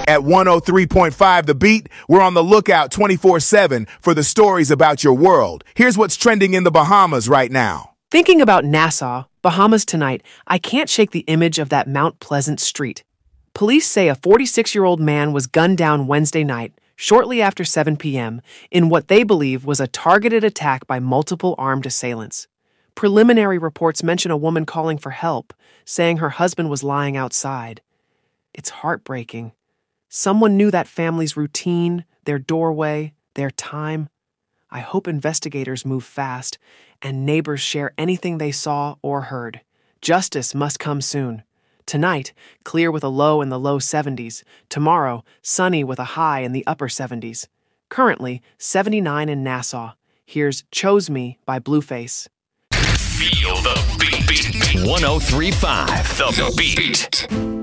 At 103.5 The Beat, we're on the lookout 24/7 for the stories about your world. Here's what's trending in the Bahamas right now. Thinking about Nassau, Bahamas tonight, I can't shake the image of that Mount Pleasant street. Police say a 46-year-old man was gunned down Wednesday night, shortly after 7 p.m., in what they believe was a targeted attack by multiple armed assailants. Preliminary reports mention a woman calling for help, saying her husband was lying outside. It's heartbreaking. Someone knew that family's routine, their doorway, their time. I hope investigators move fast and neighbors share anything they saw or heard. Justice must come soon. Tonight, clear with a low in the low 70s. Tomorrow, sunny with a high in the upper 70s. Currently, 79 in Nassau. Here's Chose Me by Blueface. Feel the beat. 103.5 The Beat.